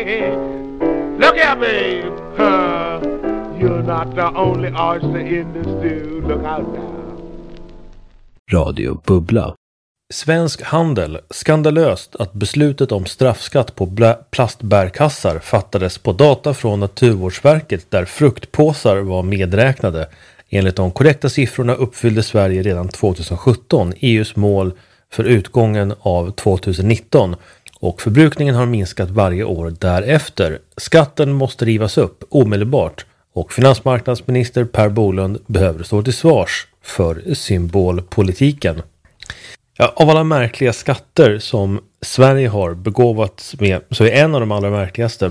Look at me. You're not the only oyster in the stew. Look out now. Radio Bubbla. Svensk Handel. Skandalöst att beslutet om straffskatt på plastbärkassar fattades på data från Naturvårdsverket där fruktpåsar var medräknade. Enligt de korrekta siffrorna uppfyllde Sverige redan 2017 EUs mål för utgången av 2019 och förbrukningen har minskat varje år därefter. Skatten måste rivas upp omedelbart och finansmarknadsminister Per Bolund behöver stå till svars för symbolpolitiken. Ja, av alla märkliga skatter som Sverige har begåvats med så är en av de allra märkligaste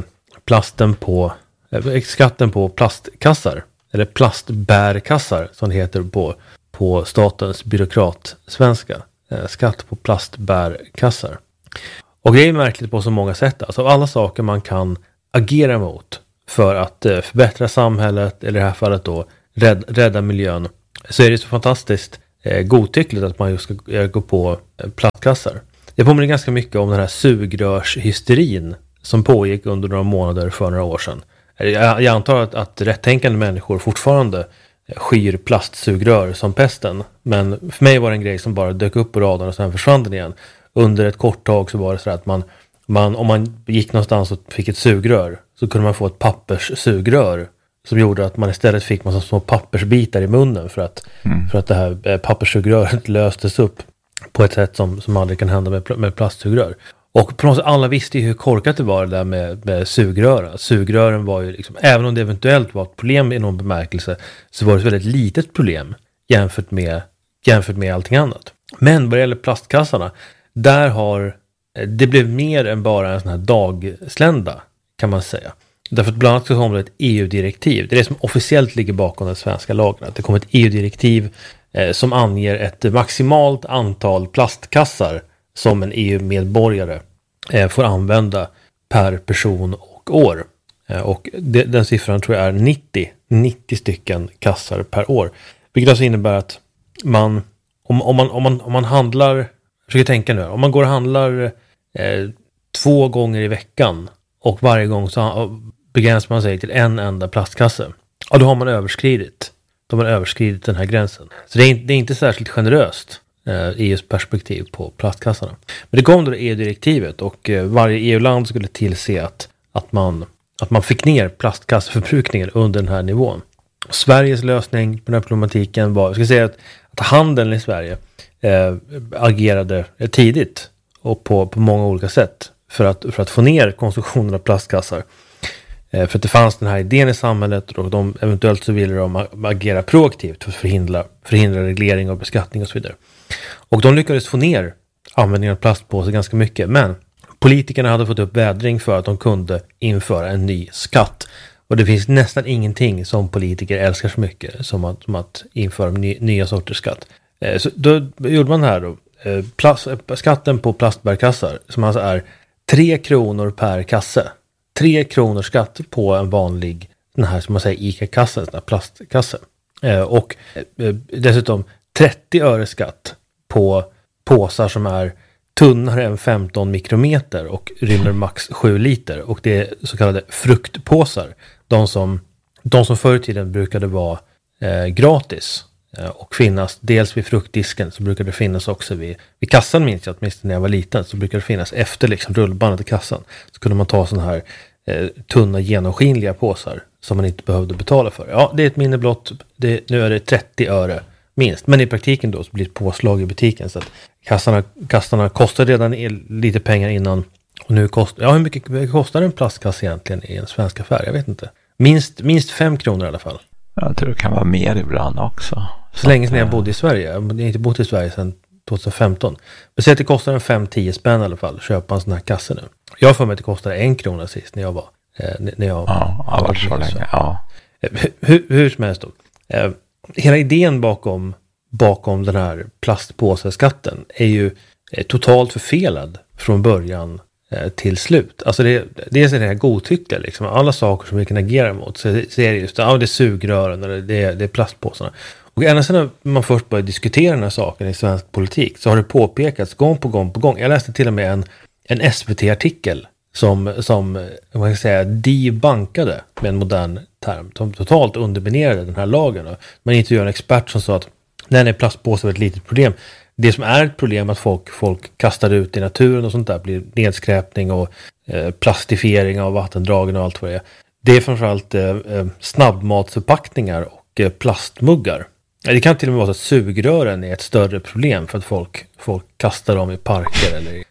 skatten på plastkassar. Eller plastbärkassar som det heter på statens byråkratsvenska. Skatt på plastbärkassar. Och det är märkligt på så många sätt. Alltså av alla saker man kan agera mot för att förbättra samhället eller i det här fallet då rädda miljön så är det så fantastiskt godtyckligt att man just ska gå på plastkassar. Det påminner ganska mycket om den här sugrörshysterin som pågick under några månader för några år sedan. Jag antar att rättänkande människor fortfarande skyr plastsugrör som pesten. Men för mig var det en grej som bara dök upp på radarn och sen försvann den igen. Under ett kort tag så var det så att om man gick någonstans och fick ett sugrör så kunde man få ett papperssugrör som gjorde att man istället fick massa små pappersbitar i munnen för att det här papperssugröret löstes upp på ett sätt som aldrig kan hända med plastsugrör. Och på något sätt alla visste ju hur korkat det var det där med sugrör. Sugrören var ju liksom, även om det eventuellt var ett problem i någon bemärkelse så var det ett väldigt litet problem jämfört med allting annat. Men vad det gäller plastkassarna, där har det blev mer än bara en sån här dagslända kan man säga. Därför att bland annat så kommer det ett EU-direktiv. Det är det som officiellt ligger bakom den svenska lagen. Att det kommer ett EU-direktiv som anger ett maximalt antal plastkassar som en EU-medborgare får använda per person och år. Och den siffran tror jag är 90 stycken kassar per år. Vilket alltså innebär att om man handlar, försöker tänka nu, om man går och handlar 2 gånger i veckan och varje gång så begränsar man sig till en enda plastkasse. Ja, då har man överskridit den här gränsen. Så det är inte särskilt generöst EUs perspektiv på plastkassarna. Men det kom då EU-direktivet och varje EU-land skulle tillse att man fick ner plastkasseförbrukningen under den här nivån. Och Sveriges lösning på den här problematiken var, jag ska säga att handeln i Sverige agerade tidigt och på många olika sätt för att få ner konsumtionen av plastkassar. För att det fanns den här idén i samhället och eventuellt så ville de agera proaktivt för att förhindra reglering och beskattning och så vidare. Och de lyckades få ner användningen av plastpåsar ganska mycket. Men politikerna hade fått upp vädring för att de kunde införa en ny skatt. Och det finns nästan ingenting som politiker älskar så mycket som att införa nya sorters skatt. Så då gjorde man här då. Skatten på plastbärkassar som alltså är 3 kronor per kasse. 3 kronor skatt på en vanlig, den här som man säger ICA-kasse, en plastkasse. Och dessutom 30 öre skatt på påsar som är tunnare än 15 mikrometer och rymmer max 7 liter. Och det är så kallade fruktpåsar. De som förr i tiden brukade vara gratis och finnas dels vid fruktdisken, så brukade det finnas också vid kassan, minns jag åtminstone när jag var liten, så brukade det finnas efter liksom rullbandet i kassan. Så kunde man ta sådana här tunna genomskinliga påsar som man inte behövde betala för. Ja, det är ett minne blott. Nu är det 30 öre minst. Men i praktiken då så blir det ett påslag i butiken. Så att kassarna kostar redan lite pengar innan. Och nu hur mycket kostar en plastkasse egentligen i en svensk affär? Jag vet inte. Minst 5 kronor i alla fall. Jag tror det kan vara mer ibland också. Så länge sedan jag bodde i Sverige. Jag har inte bott i Sverige sedan 2015. Men säg att det kostar en 5-10 spänn i alla fall. Köpa en sån här kasse nu. Jag har för mig att det kostade 1 krona sist när jag var. Ja, var så länge. Ja. Hur som helst då. Hela idén bakom den här plastpåseskatten är ju totalt förfelad från början till slut. Alltså det är det här godtyckliga liksom. Alla saker som vi kan agera mot så är det just det är sugrören eller det är plastpåsarna. Och ända sedan man först började diskutera den här saken i svensk politik så har det påpekats gång på gång. Jag läste till och med en SVT-artikel som man kan säga debankade med en modern term, som totalt underminerade den här lagen. Man intervjuade en expert som sa att nej, plastpåsar är ett litet problem. Det som är ett problem är att folk kastar ut i naturen och sånt där, blir nedskräpning och plastifiering av vattendragen och allt vad det är. Det är framförallt snabbmatsförpackningar och plastmuggar. Det kan till och med vara så att sugrören är ett större problem för att folk kastar dem i parker eller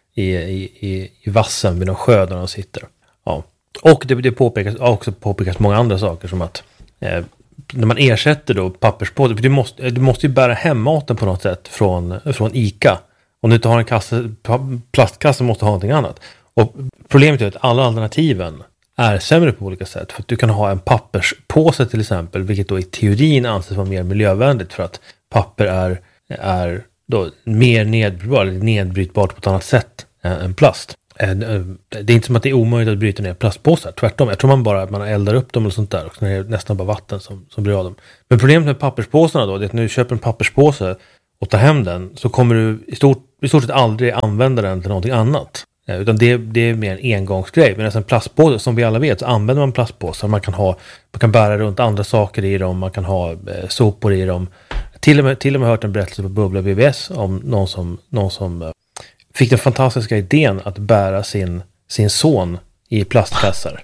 i vassen vid någon sjö där de sitter. Ja. Och det påpekas många andra saker, som att när man ersätter då papperspåsar, du måste ju bära hem maten på något sätt från ICA. Om du inte har en plastkasse, måste ha någonting annat. Och problemet är att alla alternativen är sämre på olika sätt. För att du kan ha en papperspåse till exempel, vilket då i teorin anses vara mer miljövänligt för att papper är då mer nedbrytbart på ett annat sätt än plast. Det är inte som att det är omöjligt att bryta ner plastpåsar. Tvärtom, jag tror man eldar upp dem eller sånt där, och så är det nästan bara vatten som blir av dem. Men problemet med papperspåsarna då, det är att när du köper en papperspåse och tar hem den, så kommer du i stort sett aldrig använda den till någonting annat. Utan det är mer en engångsgrej. Men en plastpåse, som vi alla vet, så använder man plastpåsar. Man kan bära runt andra saker i dem. Man kan ha sopor i dem. Till och med hört en berättelse på Bubbla BBS om någon som fick den fantastiska idén att bära sin son i plastkassar.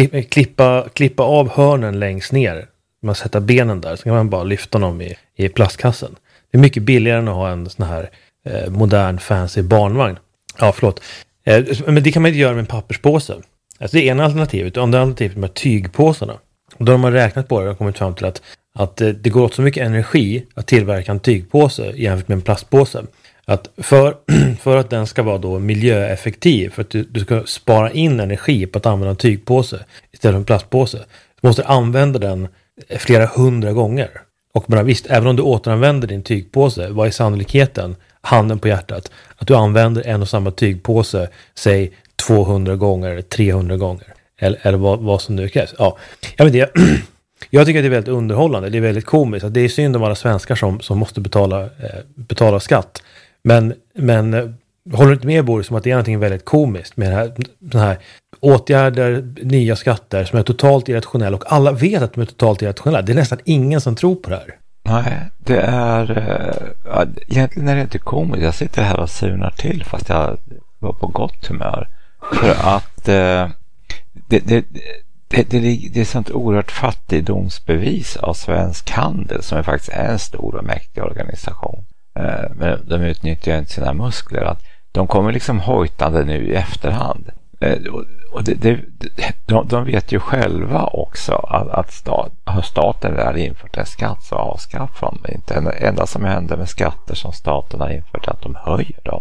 Klippa av hörnen längst ner. Man sätter benen där, så kan man bara lyfta dem i plastkassen. Det är mycket billigare än att ha en sån här modern fancy barnvagn. Ja, förlåt. Men det kan man inte göra med en papperspåse. Alltså det är ena alternativet. Och andra alternativet med tygpåsarna. Och då har man räknat på det och kommit fram till att det går åt så mycket energi att tillverka en tygpåse jämfört med en plastpåse. Att för att den ska vara då miljöeffektiv, för att du ska spara in energi på att använda en tygpåse istället för en plastpåse, så måste du använda den flera 100 gånger. Och bara visst, även om du återanvänder din tygpåse, vad är sannolikheten, handen på hjärtat, att du använder en och samma tygpåse, säg 200 gånger eller 300 gånger, eller vad som nu krävs. Ja, jag tycker att det är väldigt underhållande, det är väldigt komiskt, att det är synd om alla svenskar som måste betala skatt. Men håller du inte med, Boris, som att det är någonting väldigt komiskt med den här åtgärder, nya skatter som är totalt irrationella, och alla vet att de är totalt irrationella. Det är nästan ingen som tror på det här. Nej, det är egentligen är det inte komiskt. Jag sitter här och surnar till fast jag var på gott humör. För att det är sånt oerhört fattigdomsbevis av Svensk Handel, som är faktiskt en stor och mäktig organisation. Men de utnyttjar inte sina muskler. Att de kommer liksom hojtande nu i efterhand. Och de vet ju själva också att staten väl infört en skatt, så avskaffar de inte. Det enda som händer med skatter som staten har infört är att de höjer dem.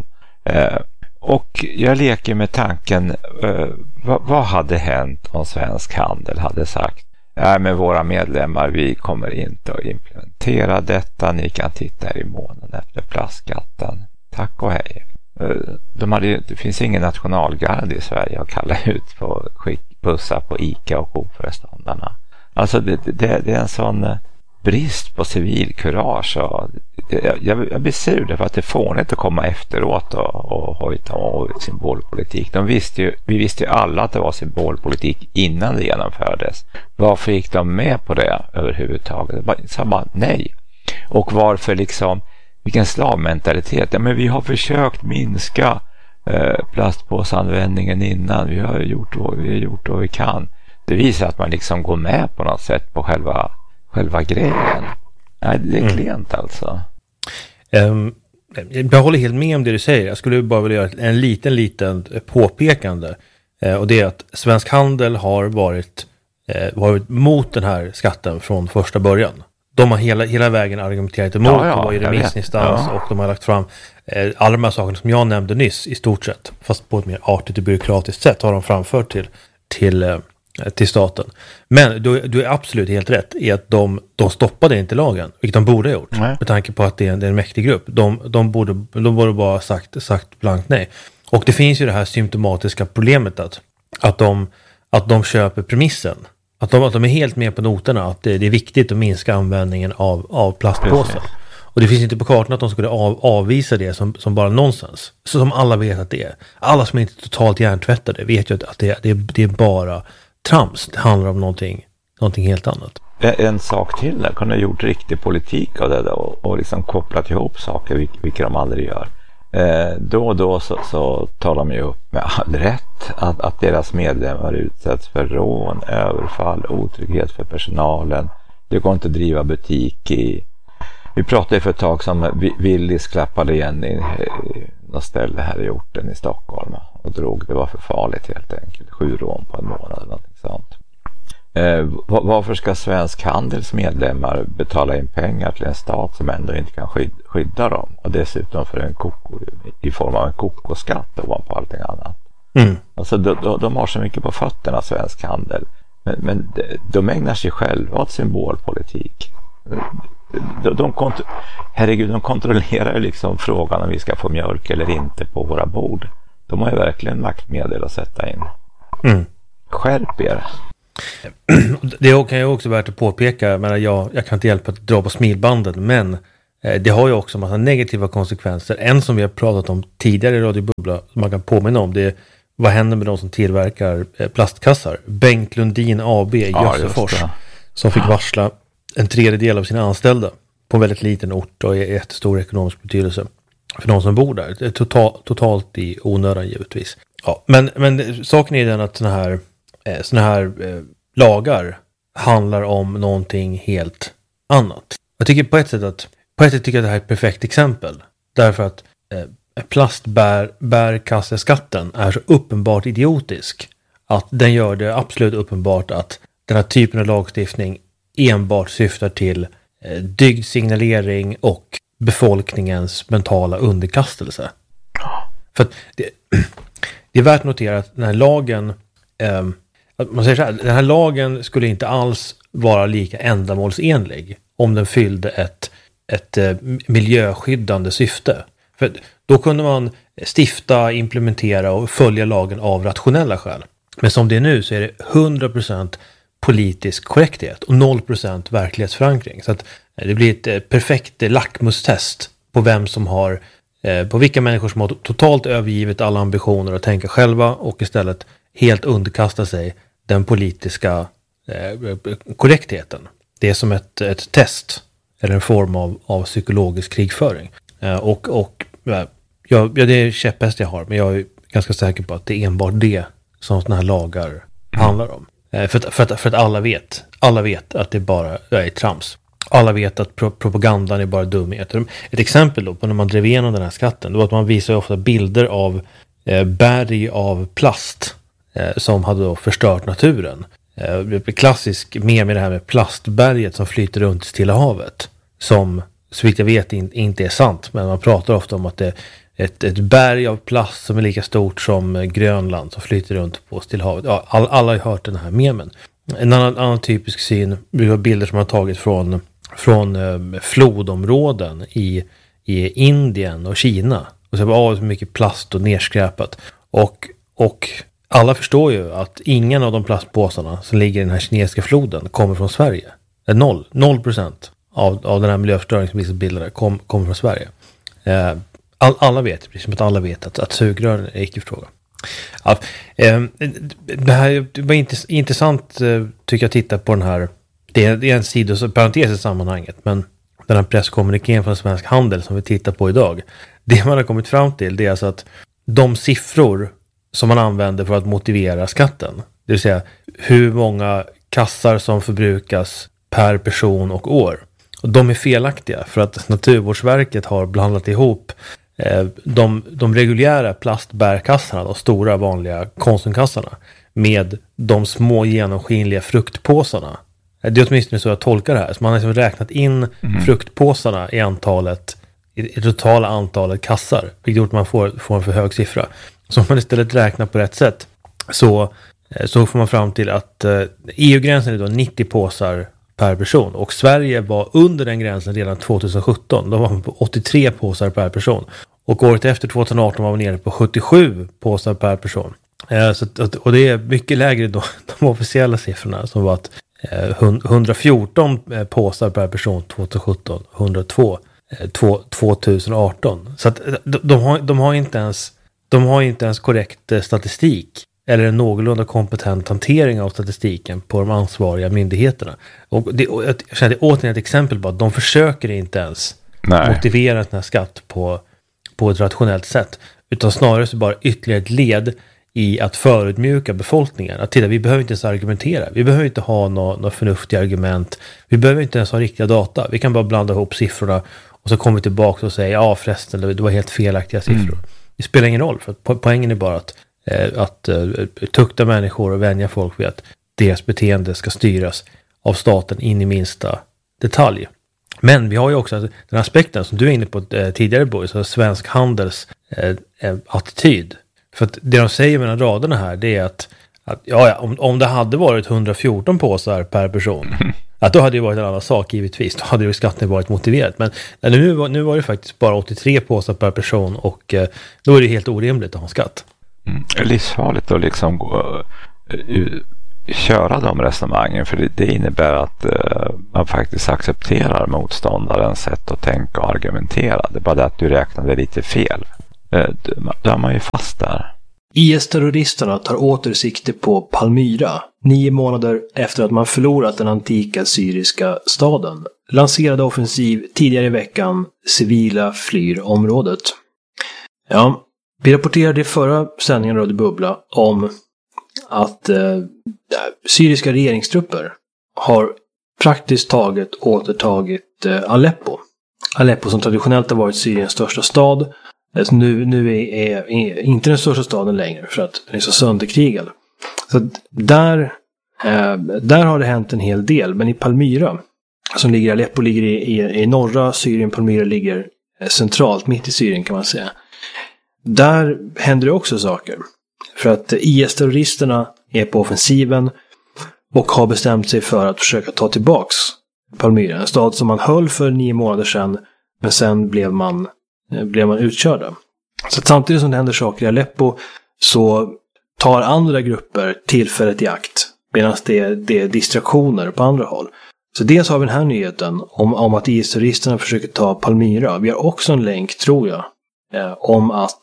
Och jag leker med tanken, vad hade hänt om Svensk Handel hade sagt: nej, men våra medlemmar, vi kommer inte att implementera detta, ni kan titta er i månen efter plastskatten, tack och hej. Det finns ingen nationalgarde i Sverige att kalla ut på bussar på ICA och Coop-föreståndarna. Alltså det är en sån brist på civilkurage. Jag blir sur för att det får inte komma efteråt och hojta om symbolpolitik. Vi visste ju alla att det var symbolpolitik innan det genomfördes. Varför gick de med på det överhuvudtaget? Så bara nej. Och varför liksom, vilken slavmentalitet. Ja, men vi har försökt minska plastpåsanvändningen innan. Vi har gjort vad vi kan. Det visar att man liksom går med på något sätt på själva grejen. Nej, det är klent alltså. Jag håller helt med om det du säger. Jag skulle bara vilja göra en liten påpekande. Och det är att Svensk Handel har varit mot den här skatten från första början. De har hela vägen argumenterat emot. De var ju remissinstans och de har lagt fram alla de här sakerna som jag nämnde nyss i stort sett. Fast på ett mer artigt och byråkratiskt sätt har de framfört till staten. Men du är absolut helt rätt i att de stoppade inte lagen, vilket de borde ha gjort. Nej. Med tanke på att det är en mäktig grupp. De borde bara sagt blankt nej. Och det finns ju det här symptomatiska problemet att de köper premissen. Att de är helt med på noterna att det är viktigt att minska användningen av plastpåsar. Och det finns inte på kartan att de skulle avvisa det som bara nonsens. Så som alla vet att det är. Alla som är inte totalt hjärntvättade vet ju att det är bara trams. Det handlar om någonting helt annat. En sak till där, kunde ha gjort riktig politik av det där och liksom kopplat ihop saker, vilka de aldrig gör. Då och då så tar de ju upp med all rätt att deras medlemmar utsätts för rån, överfall, otrygghet för personalen. Det går inte att driva butik i... Vi pratade för ett tag som Willys klappade igen i något ställe här i orten i Stockholm och drog. Det var för farligt helt enkelt. 7 rån på en månad eller något sånt. Varför ska Svensk Handels medlemmar betala in pengar till en stat som ändå inte kan skydda dem? Och dessutom för i form av en kokoskatt ovanpå allting annat. Alltså de har så mycket på fötterna, Svensk Handel. Men de ägnar sig själva åt symbolpolitik. De kontrollerar liksom frågan om vi ska få mjölk eller inte på våra bord. De har ju verkligen maktmedel att sätta in. Skärp er. Det kan ju också värt att påpeka, men jag kan inte hjälpa att dra på smilbanden, men det har ju också en massa negativa konsekvenser. En som vi har pratat om tidigare i Radio Bubbla, som man kan påminna om, det är vad händer med de som tillverkar plastkassar. Bengt Lundin AB i Jössefors, som fick varsla en 1/3 av sina anställda på en väldigt liten ort och är jättestor ekonomisk betydelse för de som bor där. Det är totalt i onödan givetvis. Ja, men saken är den att såna här lagar handlar om någonting helt annat. Jag tycker på ett sätt tycker jag det här är ett perfekt exempel. Därför att plastbärkasseskatten är så uppenbart idiotisk att den gör det absolut uppenbart att den här typen av lagstiftning enbart syftar till dygdsignalering och befolkningens mentala underkastelse. För att det är värt att notera att den här lagen man säger så här, den här lagen skulle inte alls vara lika ändamålsenlig om den fyllde ett miljöskyddande syfte. För då kunde man stifta, implementera och följa lagen av rationella skäl. Men som det är nu så är det 100% politisk korrekthet och 0% verklighetsförankring. Så att det blir ett perfekt lackmustest på vem som har, på vilka människor som har totalt övergivit alla ambitioner att tänka själva och istället helt underkasta sig den politiska korrektheten. Det är som ett test eller en form av psykologisk krigföring. Det är käpphäst jag har, men jag är ganska säker på att det är enbart det som sådana här lagar handlar om. För att alla vet att det bara är trams. Alla vet att propagandan är bara dumheter. Ett exempel då på när man drev igenom den här skatten, då var att man visar ofta bilder av berg av plast som hade då förstört naturen. Klassisk med det här med plastberget som flyter runt i Stilla havet, som så vitt jag vet inte är sant, men man pratar ofta om att det är ett berg av plast som är lika stort som Grönland som flyter runt på Stilla havet. Ja, alla har hört den här memen. En annan typisk syn är bilder som man har tagit från flodområden i Indien och Kina. Och så så mycket plast och nerskräpat. Och alla förstår ju att ingen av de plastpåsarna som ligger i den här kinesiska floden kommer från Sverige. 0% av den här miljöförstöringen som visar bilderna kommer från Sverige. Alla vet, precis som att alla vet att sugrören är icke-fråga. Ja, det här var intressant tycker jag att titta på den här. Det är en parentes i sammanhanget, men den här presskommunikén från Svensk Handel som vi tittar på idag. Det man har kommit fram till, det är alltså att de siffror som man använder för att motivera skatten, det vill säga hur många kassar som förbrukas per person och år, och de är felaktiga för att Naturvårdsverket har blandat ihop de reguljära plastbärkassarna, de stora vanliga konsumkassarna, med de små genomskinliga fruktpåsarna. Det är åtminstone så jag tolkar det här. Så man har liksom räknat in fruktpåsarna i totala antalet kassar, vilket gjort att man får en för hög siffra. Så om man istället räknar på rätt sätt så får man fram till att EU-gränsen är då 90 påsar per person. Och Sverige var under den gränsen redan 2017. Då var man på 83 påsar per person. Och året efter 2018 var man nere på 77 påsar per person. Och det är mycket lägre då de officiella siffrorna som var att 114 påsar per person 2017, 102 2018. Så att de har inte ens korrekt statistik eller en någorlunda kompetent hantering av statistiken på de ansvariga myndigheterna. Och jag känner det återigen ett exempel på att de försöker inte ens motivera den här skatt på ett rationellt sätt, utan snarare så bara ytterligare ett led i att förutmjuka befolkningen. Att titta, vi behöver inte ens argumentera. Vi behöver inte ha några förnuftiga argument. Vi behöver inte ens ha riktiga data. Vi kan bara blanda ihop siffrorna och så kommer vi tillbaka och säger ja förresten, det var helt felaktiga siffror. Det spelar ingen roll, för poängen är bara att tukta människor och vänja folk vid att deras beteende ska styras av staten in i minsta detalj. Men vi har ju också den aspekten som du är inne på tidigare, Boris, så svensk handels attityd. För att det de säger mellan raderna här, det är att om det hade varit 114 påsar per person, att då hade det varit en annan sak givetvis. Då hade ju skatten varit motiverat. Men nu var det faktiskt bara 83 påsar per person, och då är det helt orimligt att ha skatt. Det är livsfarligt att liksom köra de resonemangen, för det innebär att man faktiskt accepterar motståndarens sätt att tänka och argumentera. Det är bara det att du räknade lite fel. Då är man ju fast där. IS-terroristerna tar åter sikte på Palmyra, 9 månader efter att man förlorat den antika syriska staden. Lanserade offensiv tidigare i veckan, civila flyr området. Ja, vi rapporterade i förra sändningen Radio Bubbla om att syriska regeringstrupper har praktiskt taget återtagit Aleppo. Aleppo som traditionellt har varit Syriens största stad. Alltså nu är inte den största staden längre för att den är så sönderkrigad. Så där har det hänt en hel del. Men i Palmyra, som ligger i Aleppo, ligger i norra Syrien. Palmyra ligger centralt, mitt i Syrien kan man säga. Där händer det också saker. För att IS-terroristerna är på offensiven och har bestämt sig för att försöka ta tillbaks Palmyra. En stad som man höll för 9 månader sedan, men sen blev man utkörda. Så att samtidigt som det händer saker i Aleppo så tar andra grupper tillfället i akt, medan det är distraktioner på andra håll. Så dels har vi den här nyheten om att IS-terroristerna försöker ta Palmyra. Vi har också en länk, tror jag, om att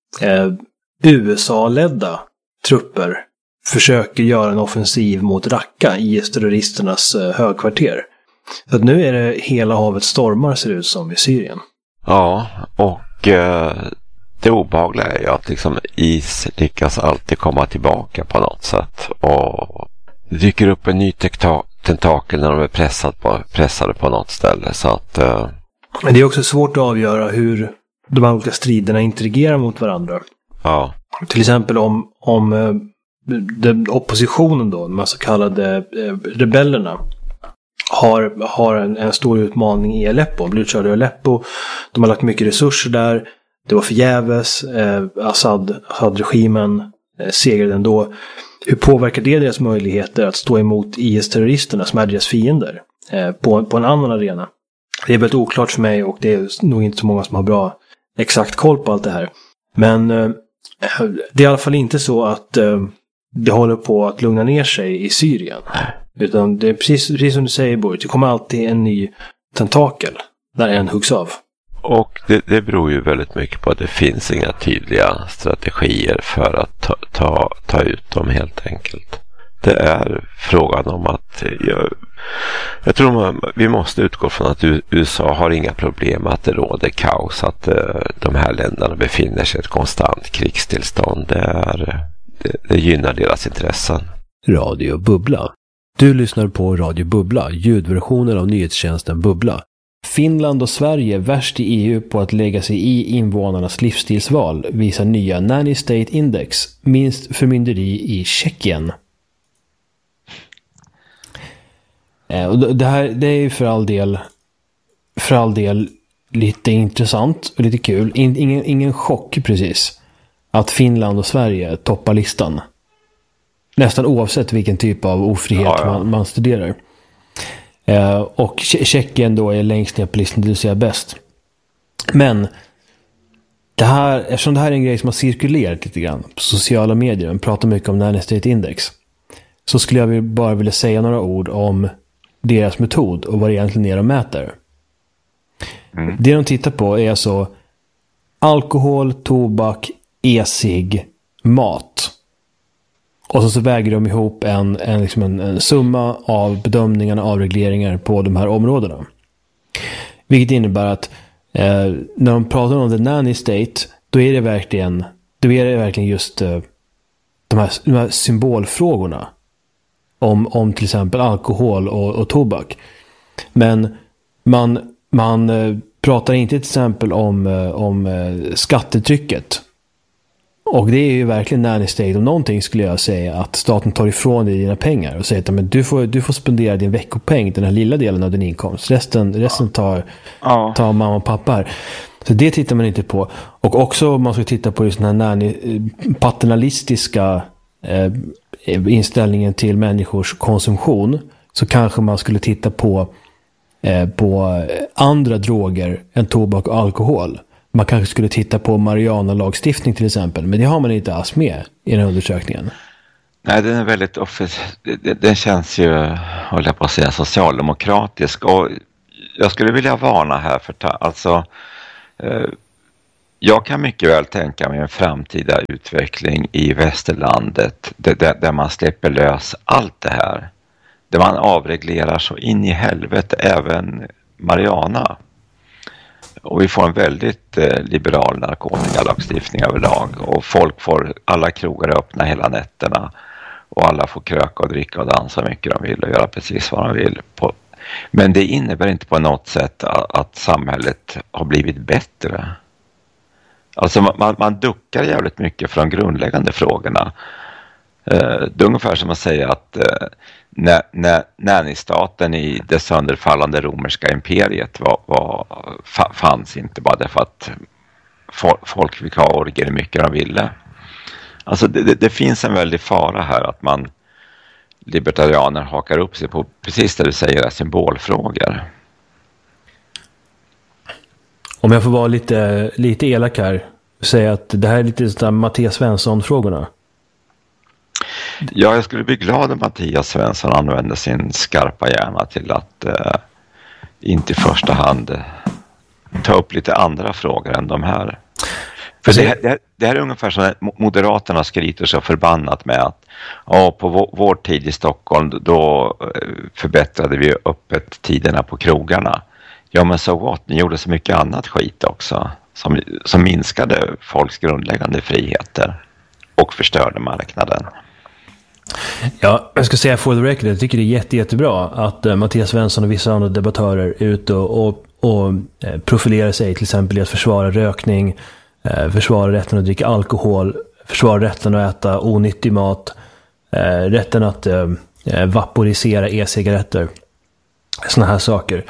USA-ledda trupper försöker göra en offensiv mot Raqqa, IS-terroristernas högkvarter. Så att nu är det hela havet stormar, ser det ut som, i Syrien. Ja, och det obehagliga är ju att liksom is lyckas alltid komma tillbaka på något sätt. Och det dyker upp en ny tentakel när de är pressade på något ställe. Så att, Men det är också svårt att avgöra hur de här olika striderna interagerar mot varandra. Ja. Till exempel om den oppositionen då, de så kallade rebellerna, har en stor utmaning i Aleppo. De blir utkörda i Aleppo. De har lagt mycket resurser där. Det var förgäves. Assad-regimen segrade ändå. Hur påverkar det deras möjligheter att stå emot IS-terroristerna som är deras fiender på en annan arena? Det är väldigt oklart för mig, och det är nog inte så många som har bra exakt koll på allt det här. Men det är i alla fall inte så att det håller på att lugna ner sig i Syrien. Utan det är precis som du säger, Boris, det kommer alltid en ny tentakel när en huggs av. Och det beror ju väldigt mycket på att det finns inga tydliga strategier för att ta ut dem, helt enkelt. Det är frågan om att jag tror vi måste utgå från att USA har inga problem att det råder kaos, att de här länderna befinner sig i ett konstant krigstillstånd. Det gynnar deras intressen. Radio Bubbla. Du lyssnar på Radio Bubbla, ljudversionen av nyhetstjänsten Bubbla. Finland och Sverige värst i EU på att lägga sig i invånarnas livsstilsval, visar nya Nanny State Index, minst förmynderi i Tjeckien. Och det är ju för all del lite intressant och lite kul. Ingen chock precis att Finland och Sverige toppar listan. Nästan oavsett vilken typ av ofrihet man studerar. Och Tjeckien då är längst ner på listan, det vill säga bäst. Men eftersom det här är en grej som har cirkulerat lite grann på sociala medier, man pratar mycket om Nanny State Index, så skulle jag bara vilja säga några ord om deras metod och vad det egentligen är de mäter. Det de tittar på är alltså alkohol, tobak, e-cigg, mat. Och så väger de ihop en summa av bedömningarna av regleringar på de här områdena. Vilket innebär att när de pratar om the nanny state, då är det verkligen just de här symbolfrågorna om till exempel alkohol och tobak. Men man pratar inte till exempel om skattetrycket. Och det är ju verkligen nanny state. Om någonting skulle jag säga att staten tar ifrån dig dina pengar och säger att men du får spendera din veckopeng, den här lilla delen av din inkomst. Resten tar mamma och pappa här. Så det tittar man inte på. Och också om man ska titta på just den här paternalistiska inställningen till människors konsumtion, så kanske man skulle titta på andra droger än tobak och alkohol. Man kanske skulle titta på marijuana-lagstiftning till exempel, men det har man inte alls med i den här undersökningen. Nej, den är väldigt den känns ju, håller jag på att säga, socialdemokratisk, och jag skulle vilja varna här för jag kan mycket väl tänka mig en framtida utveckling i västerlandet där man släpper lös allt det här. Där man avreglerar så in i helvete även marijuana. Och vi får en väldigt liberal narkotikalagstiftning överlag. Och alla krogar öppna hela nätterna. Och alla får kröka och dricka och dansa mycket de vill och göra precis vad de vill. Men det innebär inte på något sätt att samhället har blivit bättre. Alltså man duckar jävligt mycket från grundläggande frågorna. Det är ungefär som att säga att nannystaten i det sönderfallande romerska imperiet fanns inte bara därför att folk fick ha orger hur mycket de ville. Alltså det finns en väldig fara här att libertarianer hakar upp sig på precis det du säger, symbolfrågor. Om jag får vara lite elak här och säga att det här är lite sådär Mattias Svensson-frågorna. Ja, jag skulle bli glad om Mattias Svensson använder sin skarpa hjärna till att inte i första hand ta upp lite andra frågor än de här. För det här är ungefär som Moderaterna skryter så förbannat med att på vår tid i Stockholm då förbättrade vi öppet tiderna på krogarna. Ja, men so what? Ni gjorde så mycket annat skit också som minskade folks grundläggande friheter och förstörde marknaden. Ja, jag ska säga for the record, jag tycker det är jättebra att Mattias Svensson och vissa andra debattörer är ute och profilerar sig till exempel i att försvara rökning, försvara rätten att dricka alkohol, försvara rätten att äta onyttig mat, rätten att vaporisera e-cigaretter, såna här saker.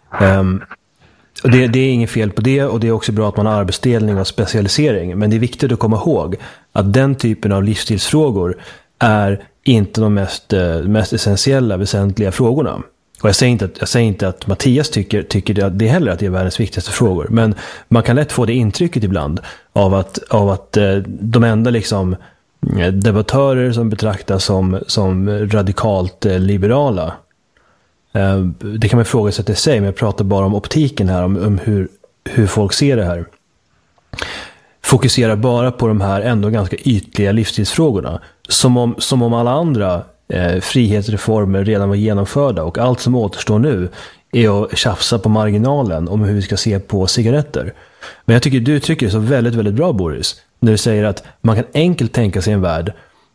Och det är inget fel på det, och det är också bra att man har arbetsdelning och specialisering, men det är viktigt att komma ihåg att den typen av livsstilsfrågor är inte de mest essentiella, väsentliga frågorna. Och jag säger inte att Mattias tycker det heller att det är världens viktigaste frågor, men man kan lätt få det intrycket ibland av att de enda liksom debattörer som betraktas som radikalt liberala, det kan man fråga sig till sig, men jag pratar bara om optiken här, om hur folk ser det här. Fokuserar bara på de här ändå ganska ytliga livsstilsfrågorna, som om alla andra frihetsreformer redan var genomförda, och allt som återstår nu är att tjafsa på marginalen om hur vi ska se på cigaretter. Men jag tycker du uttrycker det så väldigt, väldigt bra, Boris, när du säger att man kan enkelt tänka sig en värld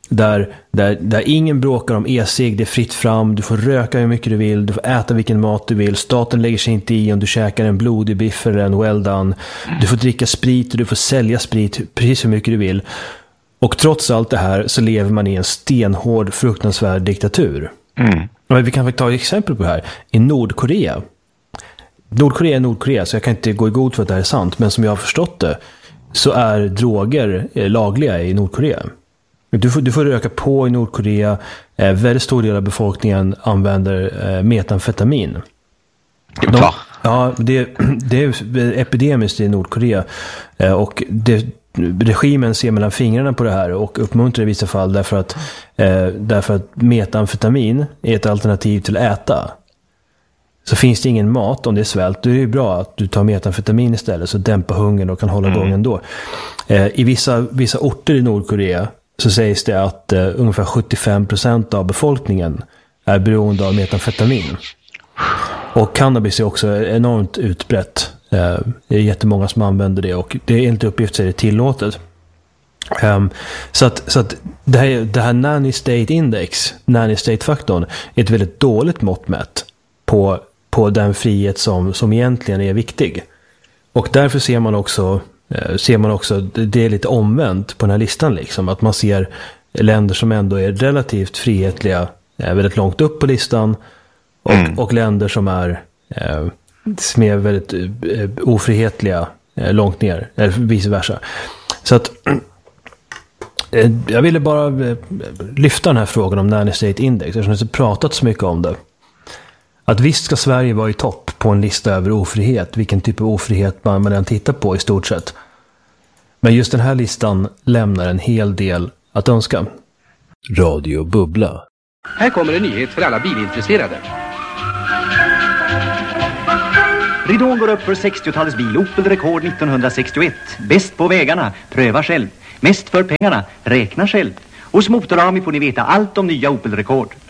där ingen bråkar om e-cigg, det är fritt fram, du får röka hur mycket du vill, du får äta vilken mat du vill, staten lägger sig inte i om du käkar en blodig biff eller en well done, du får dricka sprit och du får sälja sprit precis hur mycket du vill. Och trots allt det här så lever man i en stenhård, fruktansvärd diktatur. Men vi kan väl ta ett exempel på det här. I Nordkorea är Nordkorea, så jag kan inte gå i god för att det här är sant, men som jag har förstått det så är droger lagliga i Nordkorea. Du får röka på i Nordkorea. Väldigt stor del av befolkningen använder metamfetamin. Ja, det är epidemiskt i Nordkorea. Och regimen ser mellan fingrarna på det här och uppmuntrar i vissa fall därför att metamfetamin är ett alternativ till att äta. så finns det ingen mat om det är svält. Då är det ju bra att du tar metamfetamin istället så dämpa hungern och kan hålla igång ändå. I vissa orter i Nordkorea så sägs det att ungefär 75% av befolkningen är beroende av metamfetamin. Och cannabis är också enormt utbrett. Det är jättemånga som använder det och det är inte uppgift så är det tillåtet. Så att det här nanny state index, nanny state-faktorn, är ett väldigt dåligt mått mätt på den frihet som egentligen är viktig. Och därför ser man också det är lite omvänt på den här listan liksom, att man ser länder som ändå är relativt frihetliga väldigt långt upp på listan och länder som är väldigt ofrihetliga långt ner, eller vice versa. Så att jag ville bara lyfta den här frågan om nanny state index eftersom det har pratat så mycket om det. Att visst ska Sverige vara i topp på en lista över ofrihet, vilken typ av ofrihet man än tittar på i stort sett. Men just den här listan lämnar en hel del att önska. Radio Bubbla. Här kommer en nyhet för alla bilintresserade. Ridån går upp för 60-talets bil, Opel-rekord 1961. Bäst på vägarna, pröva själv. Mest för pengarna, räkna själv. Hos Motorami får ni veta allt om nya Opel-rekord.